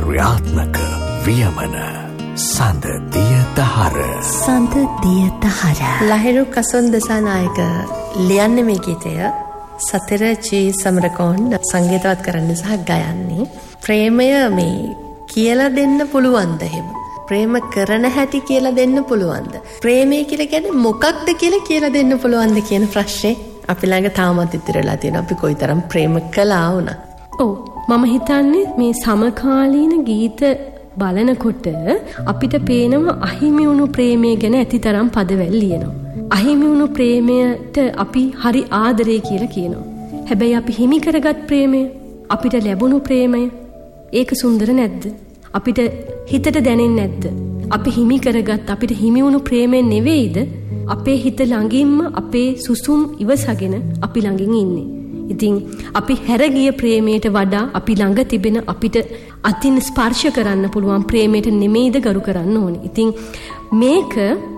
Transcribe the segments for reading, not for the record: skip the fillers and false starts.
චාරිත්‍රාත්මක වියමන සඳ දිය දහර. සඳ දිය දහර. ලහිරු කසොන් දසානායක ලියන්නේ මේ ගීතය සතර ජී සමරකෝන් සංගීතවත් කරන්න සහ ගයන්නේ. ප්‍රේමය මේ කියලා දෙන්න පුළුවන්ද එහෙම? ප්‍රේම කරන හැටි කියලා දෙන්න පුළුවන්ද? ප්‍රේමය කියලා කියන්නේ මොකක්ද කියලා දෙන්න පුළුවන්ද කියන ප්‍රශ්නේ අපි ළඟ තාමත් ඉතිරලා තියෙනවා. අපි කොයිතරම් ප්‍රේම කළා වුණා. ඔව් මම හිතන්නේ මේ සමකාලීන ගීත බලනකොට අපිට පේනවා අහිමි වුණු ප්‍රේමය ගැන ඇතිතරම් පදවැල් ලියනවා. අහිමි වුණු ප්‍රේමයට අපි හරි ආදරේ කියලා කියනවා. හැබැයි අපි හිමි කරගත් ප්‍රේමය, අපිට ලැබුණු ප්‍රේමය ඒක සුන්දර නැද්ද? අපිට හිතට දැනෙන්නේ නැද්ද? අපි හිමි කරගත් අපිට හිමි වුණු ප්‍රේමය නෙවෙයිද අපේ හිත ළඟින්ම අපේ සුසුම් ඉවසගෙන අපි ළඟින් ඉන්නේ. ඉතින් අපි හැරගිය ප්‍රේමයට වඩා අපි ළඟ තිබෙන අපිට අතින් ස්පර්ශ කරන්න පුළුවන් ප්‍රේමයට නෙමෙයිද ගරු කරන්න ඕනේ. ඉතින් මේක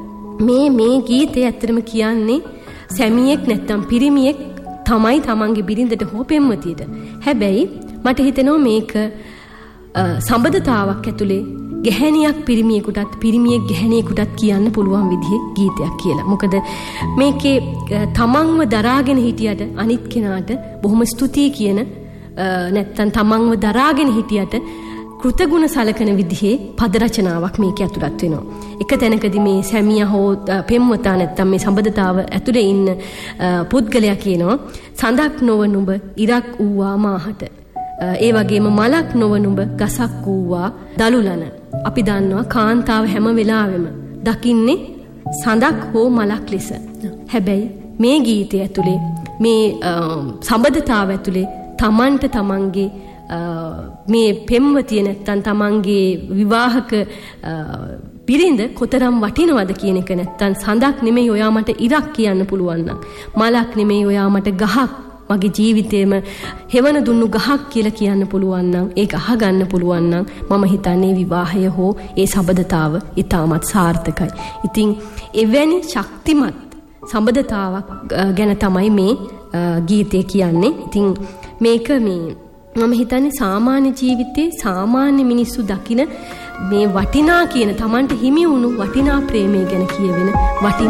මේ ගීතය ඇත්තටම කියන්නේ සැමියෙක් නැත්තම් පිරිමියෙක් තමයි තමන්ගේ බිරිඳට හෝ පෙම්වතියට. හැබැයි මට හිතෙනවා මේක සම්බන්ධතාවක් ඇතුලේ ගැහැණියක් පිරිමියෙකුටත් පිරිමියෙක් ගැහැණියෙකුටත් කියන්න පුළුවන් විදිහේ ගීතයක් කියලා. මොකද මේකේ තමන්ව දරාගෙන හිටියට අනිත් කෙනාට බොහොම ස්තුතියි කියන නැත්තම් තමන්ව දරාගෙන හිටියට කෘතගුණ සලකන විදිහේ පද රචනාවක් මේක ඇතුළත් වෙනවා. එක තැනකදී මේ සැමියා හෝ පෙම්වතා නැත්තම් මේ සම්බන්ධතාව ඇතුලේ ඉන්න පුද්ගලයා කියනවා සඳක් නොව නුඹ ඉරක් වූවා මාහට. ඒ වගේම මලක් නොව නුඹ ගසක් වූවා දලුලන. අපි දන්නවා කාන්තාව හැම වෙලාවෙම දකින්නේ සඳක් හෝ මලක් ලෙස. හැබැයි මේ ගීතය ඇතුලේ මේ සම්බන්ධතාව ඇතුලේ තමන්ට තමන්ගේ මේ පෙම්වතිය නැත්තම් තමන්ගේ විවාහක බිරිඳ කොතරම් වටිනවද කියන එක නැත්තම් සඳක් නෙමෙයි ඔයා මට ඉරක් කියන්න පුළුවන් නම්, මලක් නෙමෙයි ඔයා මට ගහක් මගේ ජීවිතේම හෙවන දුන්නු ගහක් කියලා කියන්න පුළුවන් නම්, ඒක අහගන්න පුළුවන් නම් මම හිතන්නේ විවාහය හෝ ඒ සම්බන්ධතාව ඉතාමත් සාර්ථකයි. ඉතින් එවැනි ශක්තිමත් සම්බන්ධතාවක් ගැන තමයි මේ ගීතය කියන්නේ. ඉතින් මේක මම හිතන්නේ සාමාන්‍ය ජීවිතේ සාමාන්‍ය මිනිස්සු දකින මේ වටිනා කියන Tamanට හිමි වුණු වටිනා ප්‍රේමය ගැන කියවෙන